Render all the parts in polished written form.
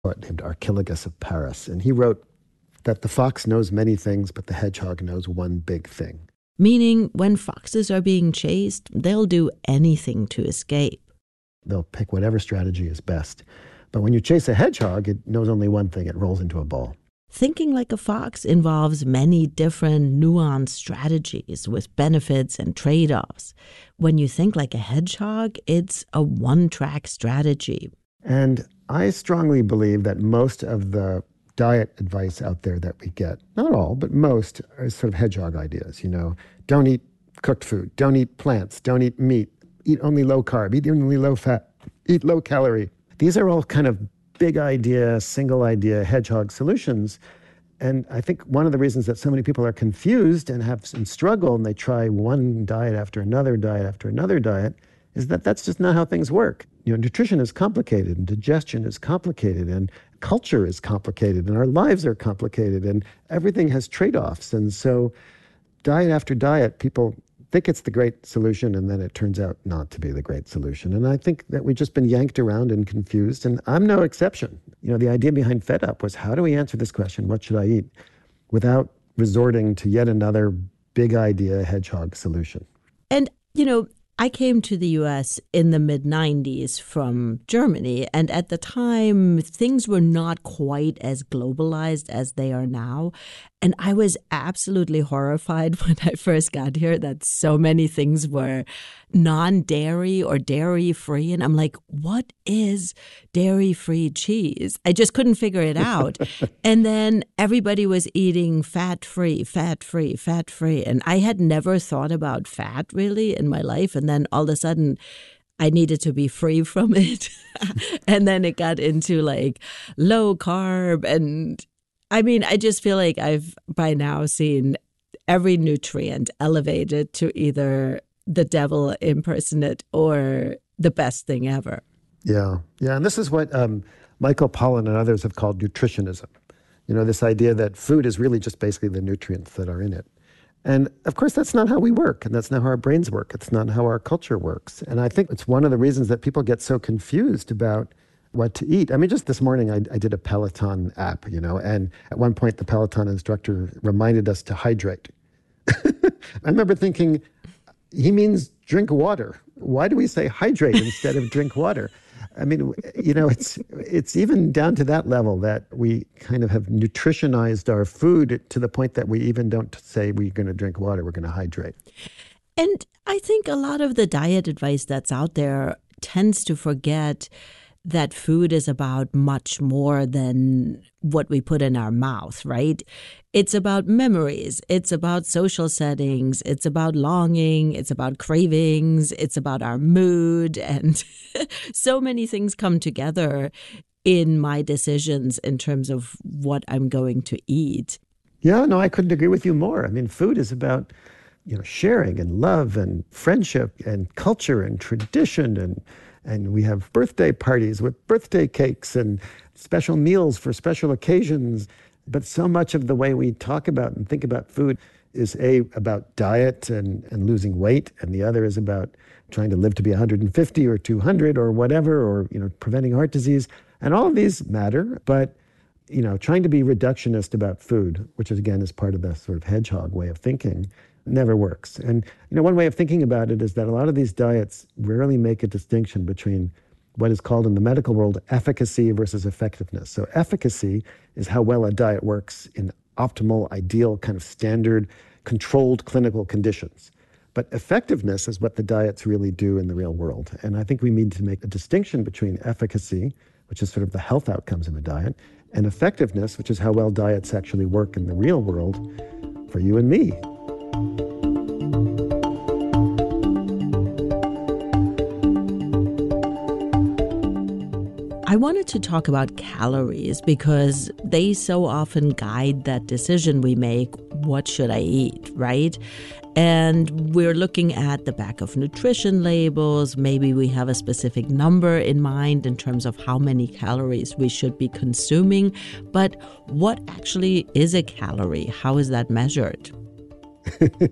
poet named Archilogus of Paris, and he wrote that the fox knows many things, but the hedgehog knows one big thing. Meaning, when foxes are being chased, they'll do anything to escape. They'll pick whatever strategy is best. But when you chase a hedgehog, it knows only one thing. It rolls into a ball. Thinking like a fox involves many different nuanced strategies with benefits and trade-offs. When you think like a hedgehog, it's a one-track strategy. And I strongly believe that most of the diet advice out there that we get, not all, but most, are sort of hedgehog ideas. Don't eat cooked food, don't eat plants, don't eat meat, eat only low carb, eat only low fat, eat low calorie. These are all kind of big idea, single idea hedgehog solutions. And I think one of the reasons that so many people are confused and have some struggle and they try one diet after another diet after another diet is that that's just not how things work. Nutrition is complicated and digestion is complicated and culture is complicated and our lives are complicated and everything has trade-offs. And so diet after diet, people think it's the great solution and then it turns out not to be the great solution. And I think that we've just been yanked around and confused, and I'm no exception. The idea behind Fed Up was, how do we answer this question, what should I eat, without resorting to yet another big idea hedgehog solution? And, I came to the U.S. in the mid-90s from Germany, and at the time, things were not quite as globalized as they are now. And I was absolutely horrified when I first got here that so many things were non-dairy or dairy-free. And I'm like, what is dairy-free cheese? I just couldn't figure it out. And then everybody was eating fat-free, fat-free, fat-free. And I had never thought about fat really in my life. And then all of a sudden, I needed to be free from it. And then it got into like low carb. And I just feel like I've by now seen every nutrient elevated to either the devil impersonate or the best thing ever. Yeah. And this is what Michael Pollan and others have called nutritionism. This idea that food is really just basically the nutrients that are in it. And of course, that's not how we work, and that's not how our brains work. It's not how our culture works. And I think it's one of the reasons that people get so confused about what to eat. Just this morning, I did a Peloton app, and at one point, the Peloton instructor reminded us to hydrate. I remember thinking, he means drink water. Why do we say hydrate instead of drink water? It's even down to that level that we kind of have nutritionized our food to the point that we even don't say we're going to drink water, we're going to hydrate. And I think a lot of the diet advice that's out there tends to forget that food is about much more than what we put in our mouth, right? It's about memories. It's about social settings. It's about longing. It's about cravings. It's about our mood. And so many things come together in my decisions in terms of what I'm going to eat. Yeah, no, I couldn't agree with you more. Food is about, sharing and love and friendship and culture and tradition, and we have birthday parties with birthday cakes and special meals for special occasions. But so much of the way we talk about and think about food is about diet and losing weight, and the other is about trying to live to be 150 or 200 or whatever, or preventing heart disease. And all of these matter, but trying to be reductionist about food, which is again is part of the sort of hedgehog way of thinking, never works. And one way of thinking about it is that a lot of these diets rarely make a distinction between what is called in the medical world efficacy versus effectiveness. So efficacy is how well a diet works in optimal, ideal, kind of standard, controlled clinical conditions. But effectiveness is what the diets really do in the real world. And I think we need to make a distinction between efficacy, which is sort of the health outcomes of a diet, and effectiveness, which is how well diets actually work in the real world for you and me. I wanted to talk about calories because they so often guide that decision we make, what should I eat, right? And we're looking at the back of nutrition labels. Maybe we have a specific number in mind in terms of how many calories we should be consuming. But what actually is a calorie? How is that measured?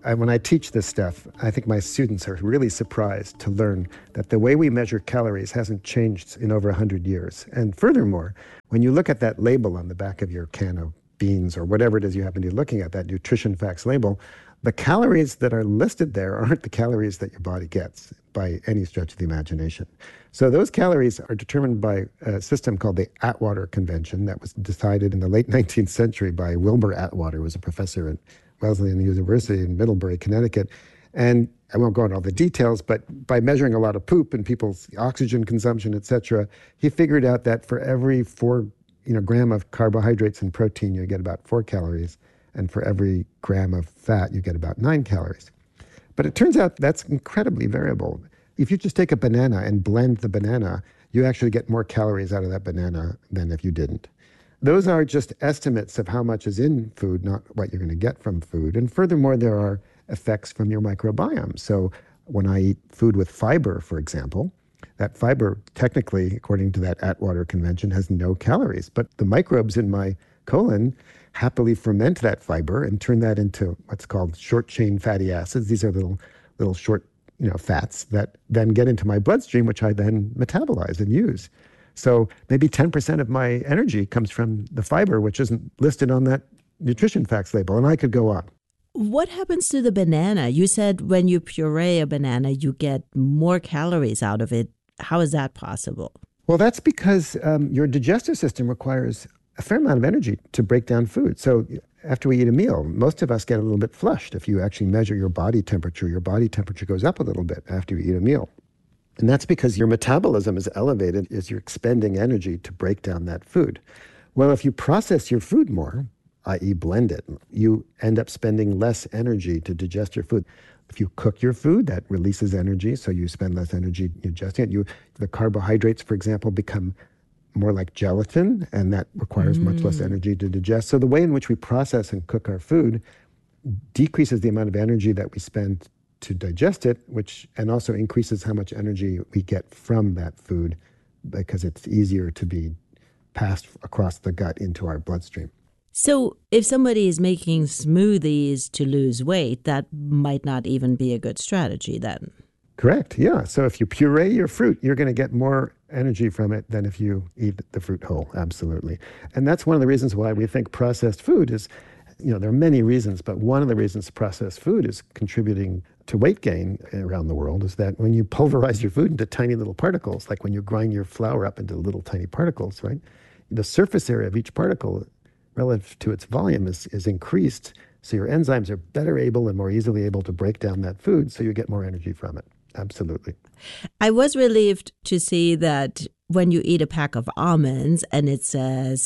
When I teach this stuff, I think my students are really surprised to learn that the way we measure calories hasn't changed in over 100 years. And furthermore, when you look at that label on the back of your can of beans or whatever it is you happen to be looking at, that nutrition facts label, the calories that are listed there aren't the calories that your body gets by any stretch of the imagination. So those calories are determined by a system called the Atwater Convention that was decided in the late 19th century by Wilbur Atwater, who was a professor at Wesleyan University in Middlebury, Connecticut. And I won't go into all the details, but by measuring a lot of poop and people's oxygen consumption, et cetera, he figured out that for every 4 gram of carbohydrates and protein, you get about 4 calories. And for every gram of fat, you get about 9 calories. But it turns out that's incredibly variable. If you just take a banana and blend the banana, you actually get more calories out of that banana than if you didn't. Those are just estimates of how much is in food, not what you're going to get from food. And furthermore, there are effects from your microbiome. So when I eat food with fiber, for example, that fiber technically, according to that Atwater Convention, has no calories. But the microbes in my colon happily ferment that fiber and turn that into what's called short-chain fatty acids. These are little short fats that then get into my bloodstream, which I then metabolize and use. So maybe 10% of my energy comes from the fiber, which isn't listed on that nutrition facts label. And I could go on. What happens to the banana? You said when you puree a banana, you get more calories out of it. How is that possible? Well, that's because your digestive system requires a fair amount of energy to break down food. So after we eat a meal, most of us get a little bit flushed. If you actually measure your body temperature goes up a little bit after you eat a meal. And that's because your metabolism is elevated as you're expending energy to break down that food. Well, if you process your food more, i.e. blend it, you end up spending less energy to digest your food. If you cook your food, that releases energy, so you spend less energy digesting it. The carbohydrates, for example, become more like gelatin, and that requires much less energy to digest. So the way in which we process and cook our food decreases the amount of energy that we spend to digest it, and also increases how much energy we get from that food because it's easier to be passed across the gut into our bloodstream. So if somebody is making smoothies to lose weight, that might not even be a good strategy then. Correct, yeah. So if you puree your fruit, you're going to get more energy from it than if you eat the fruit whole, absolutely. And that's one of the reasons why we think processed food is, there are many reasons, but one of the reasons processed food is contributing to weight gain around the world is that when you pulverize your food into tiny little particles, like when you grind your flour up into little tiny particles, right? The surface area of each particle relative to its volume is increased, so your enzymes are better able and more easily able to break down that food, so you get more energy from it. Absolutely. I was relieved to see that when you eat a pack of almonds and it says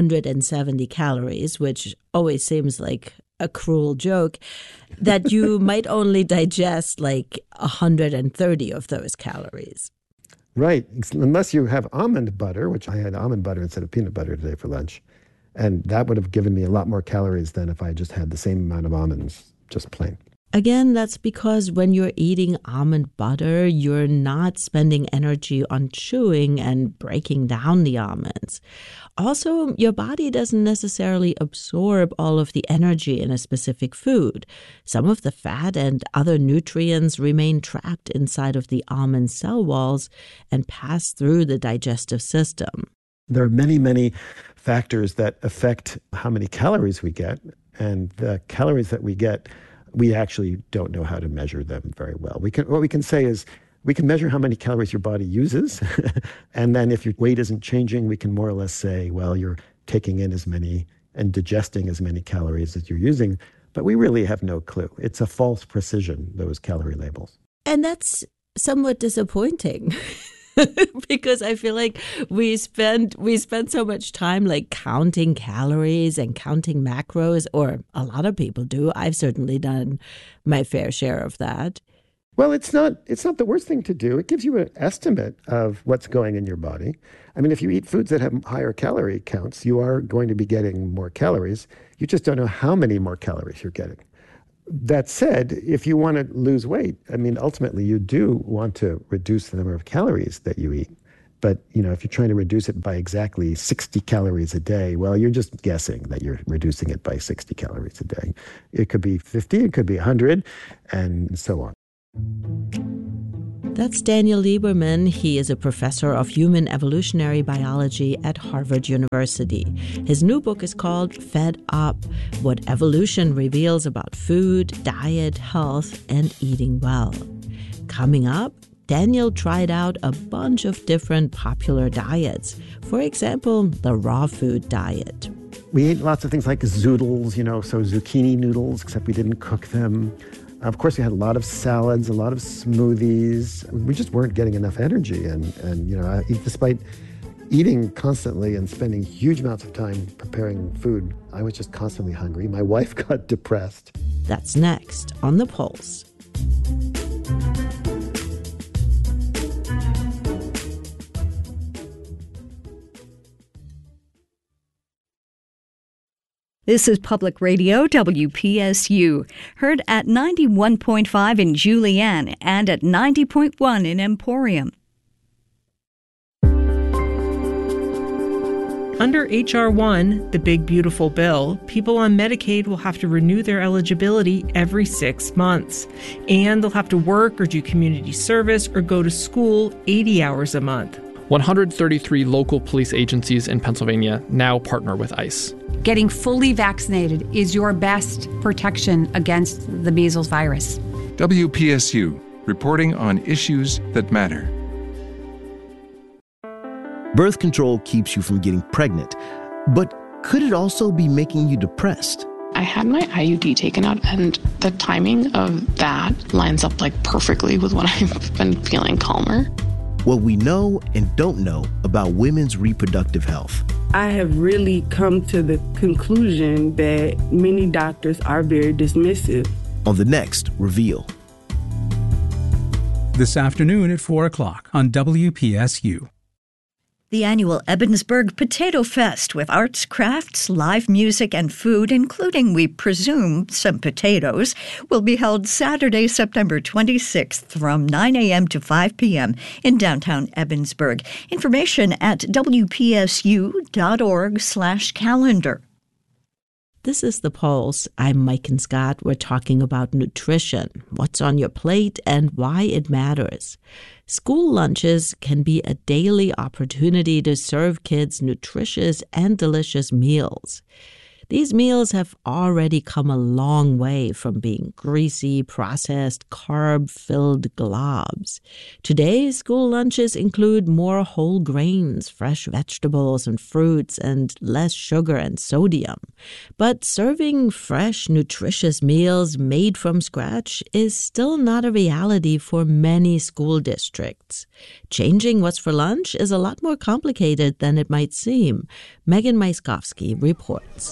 170 calories, which always seems like a cruel joke, that you might only digest like 130 of those calories. Right. Unless you have almond butter, which I had almond butter instead of peanut butter today for lunch. And that would have given me a lot more calories than if I just had the same amount of almonds, just plain. Again, that's because when you're eating almond butter, you're not spending energy on chewing and breaking down the almonds. Also, your body doesn't necessarily absorb all of the energy in a specific food. Some of the fat and other nutrients remain trapped inside of the almond cell walls and pass through the digestive system. There are many, many factors that affect how many calories we get, and the calories that we get, we actually don't know how to measure them very well. What we can say is we can measure how many calories your body uses, and then if your weight isn't changing, we can more or less say, well, you're taking in as many and digesting as many calories as you're using, but we really have no clue. It's a false precision, those calorie labels. And that's somewhat disappointing. Because I feel like we spend so much time like counting calories and counting macros, or a lot of people do. I've certainly done my fair share of that. Well, it's not the worst thing to do. It gives you an estimate of what's going in your body. I mean, if you eat foods that have higher calorie counts, you are going to be getting more calories. You just don't know how many more calories you're getting. That said, if you want to lose weight, I mean, ultimately you do want to reduce the number of calories that you eat. But, if you're trying to reduce it by exactly 60 calories a day, well, you're just guessing that you're reducing it by 60 calories a day. It could be 50, it could be 100, and so on. That's Daniel Lieberman. He is a professor of human evolutionary biology at Harvard University. His new book is called Fed Up: What Evolution Reveals About Food, Diet, Health, and Eating Well. Coming up, Daniel tried out a bunch of different popular diets. For example, the raw food diet. We ate lots of things like zoodles, so zucchini noodles, except we didn't cook them. Of course, we had a lot of salads, a lot of smoothies. We just weren't getting enough energy. And despite eating constantly and spending huge amounts of time preparing food, I was just constantly hungry. My wife got depressed. That's next on The Pulse. This is Public Radio, WPSU, heard at 91.5 in Julian and at 90.1 in Emporium. Under H.R. 1, the big beautiful bill, people on Medicaid will have to renew their eligibility every 6 months. And they'll have to work or do community service or go to school 80 hours a month. 133 local police agencies in Pennsylvania now partner with ICE. Getting fully vaccinated is your best protection against the measles virus. WPSU, reporting on issues that matter. Birth control keeps you from getting pregnant, but could it also be making you depressed? I had my IUD taken out, and the timing of that lines up perfectly with when I've been feeling calmer. What we know and don't know about women's reproductive health. I have really come to the conclusion that many doctors are very dismissive. On the next Reveal. This afternoon at 4 o'clock on WPSU. The annual Ebensburg Potato Fest with arts, crafts, live music, and food, including, we presume, some potatoes, will be held Saturday, September 26th from 9 a.m. to 5 p.m. in downtown Ebensburg. Information at wpsu.org/calendar. This is The Pulse. I'm Mike and Scott. We're talking about nutrition, what's on your plate, and why it matters. School lunches can be a daily opportunity to serve kids nutritious and delicious meals. These meals have already come a long way from being greasy, processed, carb-filled globs. Today, school lunches include more whole grains, fresh vegetables and fruits, and less sugar and sodium. But serving fresh, nutritious meals made from scratch is still not a reality for many school districts. Changing what's for lunch is a lot more complicated than it might seem. Megan Myskowski reports.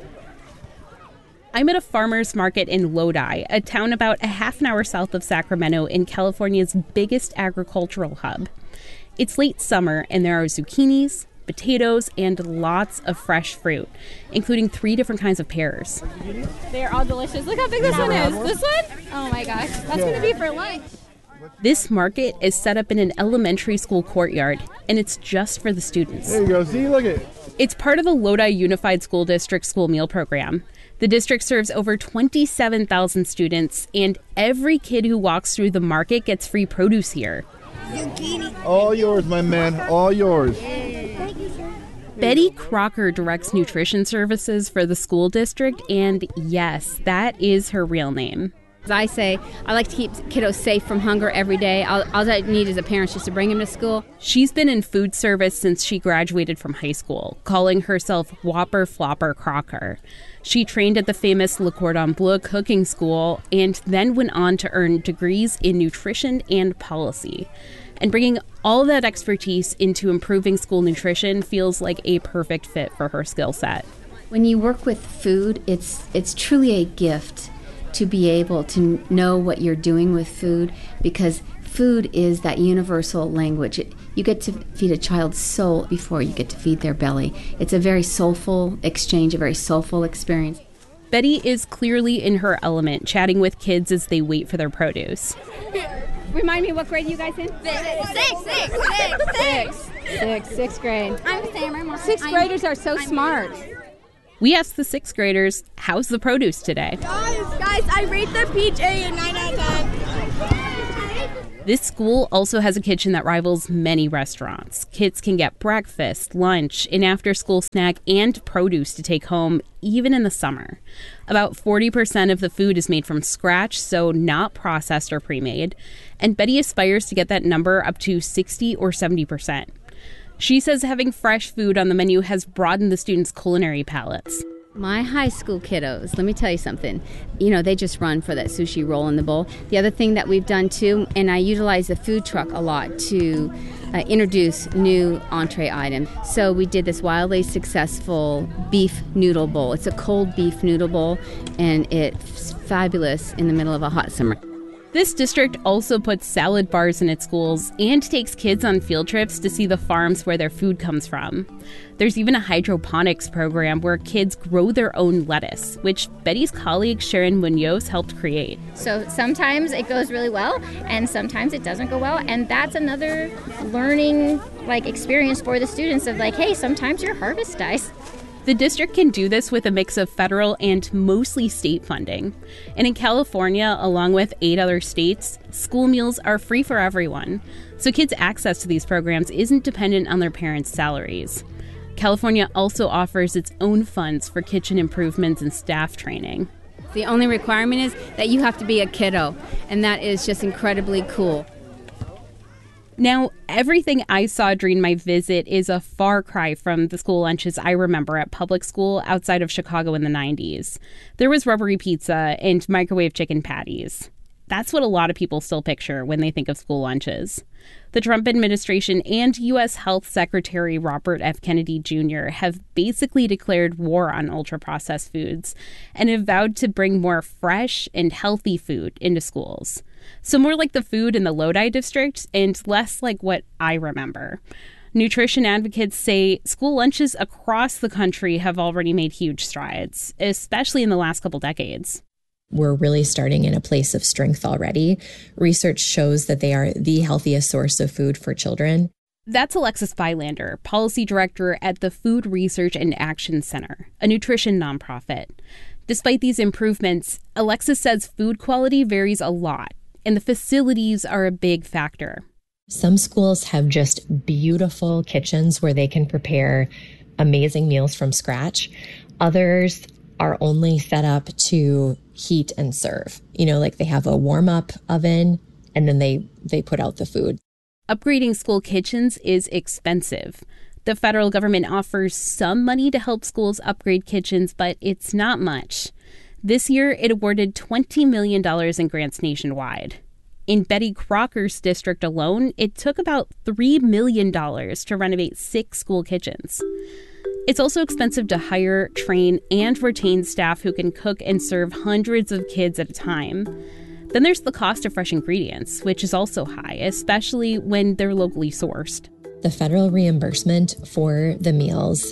I'm at a farmer's market in Lodi, a town about a half an hour south of Sacramento in California's biggest agricultural hub. It's late summer and there are zucchinis, potatoes, and lots of fresh fruit, including 3 different kinds of pears. They're all delicious. Look how big this one is. This one? Oh my gosh, that's going to be for lunch. This market is set up in an elementary school courtyard, and it's just for the students. There you go. See, look at it. It's part of the Lodi Unified School District school meal program. The district serves over 27,000 students, and every kid who walks through the market gets free produce here. Zucchini. All yours, my man. All yours. Thank you, sir. Betty Crocker directs nutrition services for the school district, and yes, that is her real name. I say I like to keep kiddos safe from hunger every day. All I need is a parent just to bring them to school. She's been in food service since she graduated from high school, calling herself Whopper Flopper Crocker. She trained at the famous Le Cordon Bleu cooking school and then went on to earn degrees in nutrition and policy. And bringing all that expertise into improving school nutrition feels like a perfect fit for her skill set. When you work with food, it's truly a gift to be able to know what you're doing with food, because food is that universal language. You get to feed a child's soul before you get to feed their belly. It's a very soulful exchange, a very soulful experience. Betty is clearly in her element, chatting with kids as they wait for their produce. Remind me, what grade are you guys in? Sixth grade. I'm Sam. Sixth graders are so smart. We asked the sixth graders, how's the produce today? Guys, I rate the peach a 9 out of 10. This school also has a kitchen that rivals many restaurants. Kids can get breakfast, lunch, an after-school snack, and produce to take home, even in the summer. About 40% of the food is made from scratch, so not processed or pre-made. And Betty aspires to get that number up to 60 or 70%. She says having fresh food on the menu has broadened the students' culinary palates. My high school kiddos, let me tell you something. You know, they just run for that sushi roll in the bowl. The other thing that we've done too, and I utilize the food truck a lot to introduce new entree items. So we did this wildly successful beef noodle bowl. It's a cold beef noodle bowl, and it's fabulous in the middle of a hot summer. This district also puts salad bars in its schools and takes kids on field trips to see the farms where their food comes from. There's even a hydroponics program where kids grow their own lettuce, which Betty's colleague Sharon Munoz helped create. So sometimes it goes really well, and sometimes it doesn't go well, and that's another learning experience for the students of hey, sometimes your harvest dies. The district can do this with a mix of federal and mostly state funding. And in California, along with 8 other states, school meals are free for everyone. So kids' access to these programs isn't dependent on their parents' salaries. California also offers its own funds for kitchen improvements and staff training. The only requirement is that you have to be a kiddo, and that is just incredibly cool. Now, everything I saw during my visit is a far cry from the school lunches I remember at public school outside of Chicago in the 90s. There was rubbery pizza and microwave chicken patties. That's what a lot of people still picture when they think of school lunches. The Trump administration and U.S. Health Secretary Robert F. Kennedy Jr. have basically declared war on ultra-processed foods and have vowed to bring more fresh and healthy food into schools. So more like the food in the Lodi district and less like what I remember. Nutrition advocates say school lunches across the country have already made huge strides, especially in the last couple decades. We're really starting in a place of strength already. Research shows that they are the healthiest source of food for children. That's Alexis Bylander, policy director at the Food Research and Action Center, a nutrition nonprofit. Despite these improvements, Alexis says food quality varies a lot, and the facilities are a big factor. Some schools have just beautiful kitchens where they can prepare amazing meals from scratch. Others are only set up to heat and serve. They have a warm-up oven and then they put out the food. Upgrading school kitchens is expensive. The federal government offers some money to help schools upgrade kitchens, but it's not much. This year, it awarded $20 million in grants nationwide. In Betty Crocker's district alone, it took about $3 million to renovate 6 school kitchens. It's also expensive to hire, train, and retain staff who can cook and serve hundreds of kids at a time. Then there's the cost of fresh ingredients, which is also high, especially when they're locally sourced. The federal reimbursement for the meals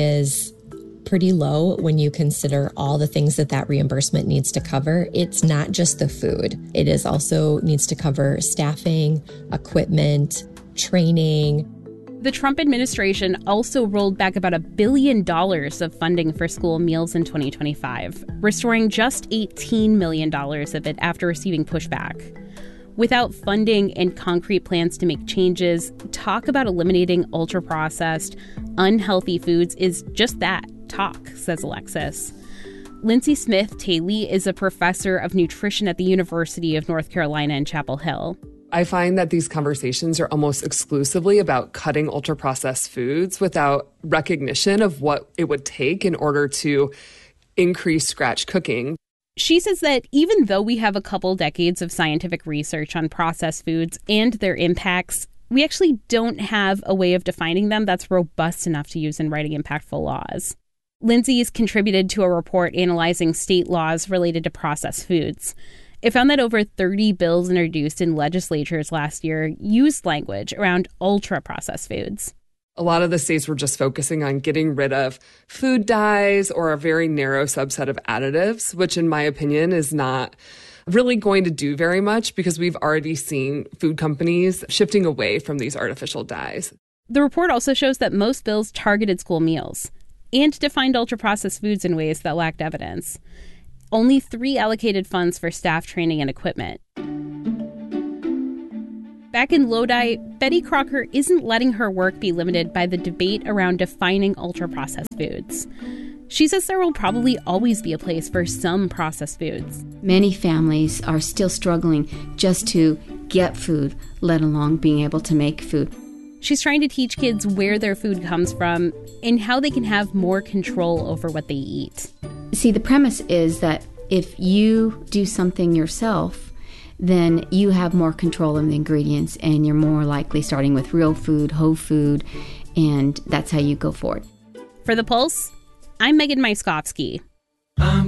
is pretty low when you consider all the things that reimbursement needs to cover. It's not just the food. It is also needs to cover staffing, equipment, training. The Trump administration also rolled back about $1 billion of funding for school meals in 2025, restoring just $18 million of it after receiving pushback. Without funding and concrete plans to make changes, talk about eliminating ultra-processed, unhealthy foods is just that, talk, says Alexis. Lindsay Smith-Taylor is a professor of nutrition at the University of North Carolina in Chapel Hill. I find that these conversations are almost exclusively about cutting ultra-processed foods without recognition of what it would take in order to increase scratch cooking. She says that even though we have a couple decades of scientific research on processed foods and their impacts, we actually don't have a way of defining them that's robust enough to use in writing impactful laws. Lindsay's contributed to a report analyzing state laws related to processed foods. It found that over 30 bills introduced in legislatures last year used language around ultra-processed foods. A lot of the states were just focusing on getting rid of food dyes or a very narrow subset of additives, which in my opinion is not really going to do very much because we've already seen food companies shifting away from these artificial dyes. The report also shows that most bills targeted school meals and defined ultra-processed foods in ways that lacked evidence. Only 3 allocated funds for staff training and equipment. Back in Lodi, Betty Crocker isn't letting her work be limited by the debate around defining ultra-processed foods. She says there will probably always be a place for some processed foods. Many families are still struggling just to get food, let alone being able to make food. She's trying to teach kids where their food comes from and how they can have more control over what they eat. See, the premise is that if you do something yourself, then you have more control of the ingredients and you're more likely starting with real food, whole food, and that's how you go forward. For The Pulse, I'm Megan Myskowski.